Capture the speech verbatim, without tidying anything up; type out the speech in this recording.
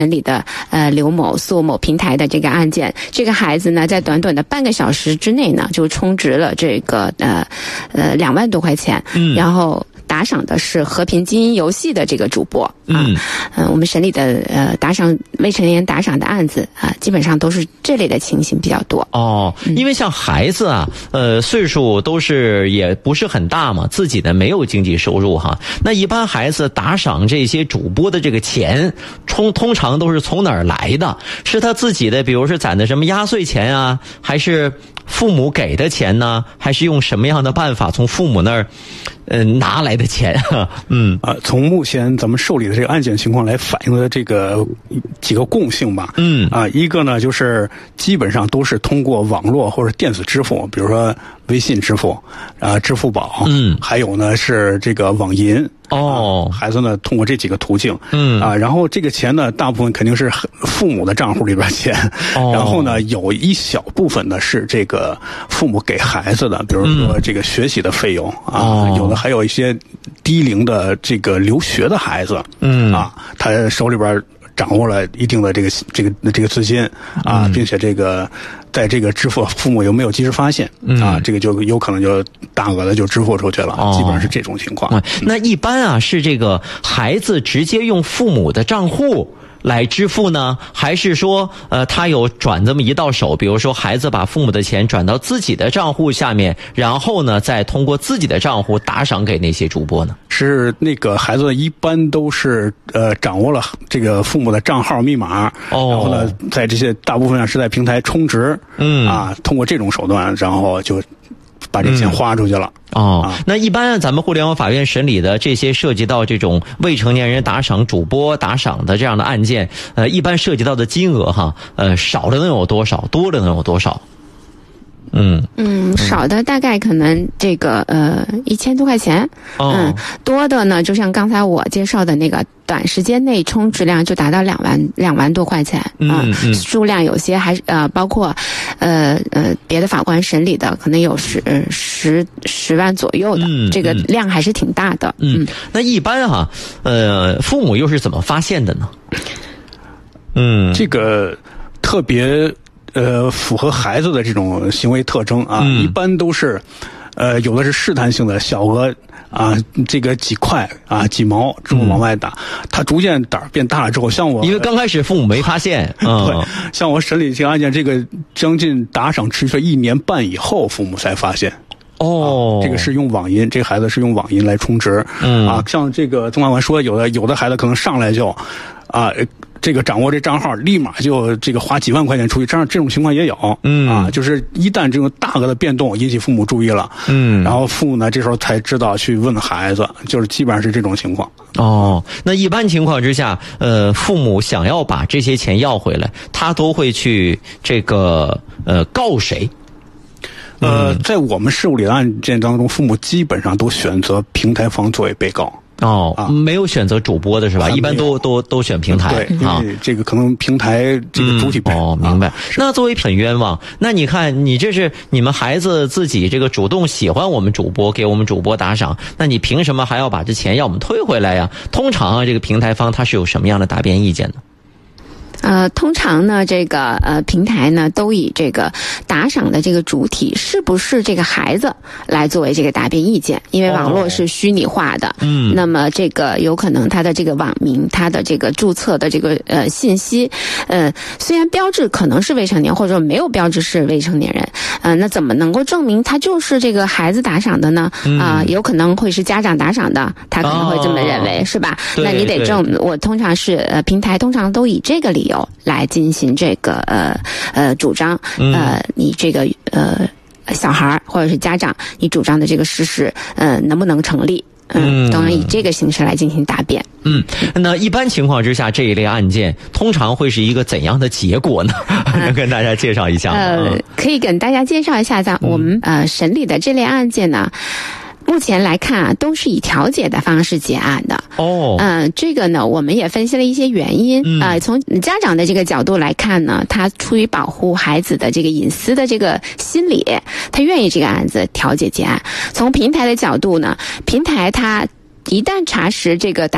审理的呃刘某诉某平台的这个案件，这个孩子呢在短短的半个小时之内呢就充值了这个呃呃两万多块钱，嗯，然后打赏的是和平精英游戏的这个主播，嗯，呃，我们审理的呃打赏未成年人打赏的案子啊、呃，基本上都是这类的情形比较多。 哦，因为像孩子啊，呃，岁数都是也不是很大嘛，自己的没有经济收入哈。那一般孩子打赏这些主播的这个钱，通通常都是从哪儿来的？是他自己的，比如是攒的什么压岁钱啊，还是父母给的钱呢？还是用什么样的办法从父母那儿呃拿来的钱？嗯啊、呃，从目前咱们受理的这个案件情况来反映的这个几个共性吧。嗯啊、呃，一个呢就是基本上都是通过网络或者电子支付，比如说微信支付啊、支付宝，嗯，还有呢是这个网银。哦、啊，孩子呢通过这几个途径，嗯啊，然后这个钱呢大部分肯定是父母的账户里边钱，哦、然后呢有一小部分呢是这个父母给孩子的，比如说这个学习的费用、嗯、啊、哦，有的还有一些低龄的这个留学的孩子，嗯啊，他手里边掌握了一定的这个这个这个资金啊，并且这个在这个支付父母有没有及时发现、嗯、啊，这个就有可能就大额的就支付出去了、哦、基本上是这种情况、 嗯、那一般啊是这个孩子直接用父母的账户来支付呢，还是说呃他有转这么一道手，比如说孩子把父母的钱转到自己的账户下面，然后呢再通过自己的账户打赏给那些主播呢？ 是那个孩子一般都是呃掌握了这个父母的账号密码，哦，然后呢在这些大部分上是在平台充值，嗯啊，通过这种手段，然后就把这钱花出去了。 嗯、哦，那一般咱们互联网法院审理的这些涉及到这种未成年人打赏主播打赏的这样的案件，呃，一般涉及到的金额哈，呃，少的能有多少，多的能有多少？嗯嗯，少的大概可能这个呃一千多块钱，哦、嗯，多的呢，就像刚才我介绍的那个，短时间内充值量就达到两万两万多块钱，嗯、呃、嗯，数量有些还呃包括呃呃别的法官审理的，可能有十十十万左右的，嗯，这个量还是挺大的。 嗯，嗯那一般哈、啊，呃，父母又是怎么发现的呢？ 嗯，这个特别。呃，符合孩子的这种行为特征啊，嗯、一般都是，呃，有的是试探性的小额啊，这个几块啊几毛这么往外打，嗯、他逐渐胆儿变大了之后，像我因为刚开始父母没发现，嗯、 对，像我审理这个案件，这个将近打赏持续了一年半以后，父母才发现。哦、啊，这个是用网银，这个孩子是用网银来充值，嗯啊，像这个曾法官说，有的有的孩子可能上来就，啊。这个掌握这账号，立马就这个花几万块钱出去，这样这种情况也有，嗯啊，就是一旦这种大额的变动引起父母注意了，嗯，然后父母呢这时候才知道去问孩子，就是基本上是这种情况。 哦，那一般情况之下，呃，父母想要把这些钱要回来，他都会去这个呃告谁？ 呃，在我们受理的案件当中，父母基本上都选择平台方作为被告。 哦、啊，没有选择主播的是吧？一般都都都选平台。 对，因为这个可能平台这个主体不、 嗯、哦，明白。啊、那作为很冤枉，那你看，你这是你们孩子自己这个主动喜欢我们主播，给我们主播打赏，那你凭什么还要把这钱要我们退回来呀？通常啊，这个平台方他是有什么样的答辩意见呢？ 呃，通常呢，这个呃平台呢都以这个打赏的这个主体是不是这个孩子来作为这个答辩意见，因为网络是虚拟化的，嗯、哦，那么这个有可能他的这个网名、他的这个注册的这个呃信息，呃，虽然标志可能是未成年，或者说没有标志是未成年人，呃，那怎么能够证明他就是这个孩子打赏的呢？啊、呃，有可能会是家长打赏的，他可能会这么认为，哦、是吧？那你得证，我通常是呃平台通常都以这个理由来进行这个呃呃主张，呃你这个呃小孩或者是家长，你主张的这个事实呃能不能成立？嗯，当然以这个形式来进行答辩。 嗯，那一般情况之下，这一类案件通常会是一个怎样的结果呢？能跟大家介绍一下吗？ 呃，可以跟大家介绍一下，咱我们呃审理的这类案件呢。目前来看啊，都是以调解的方式结案的。哦，嗯、呃，这个呢，我们也分析了一些原因。嗯，呃，从家长的这个角度来看呢，他出于保护孩子的这个隐私的这个心理，他愿意这个案子调解结案。从平台的角度呢，平台它一旦查实这个打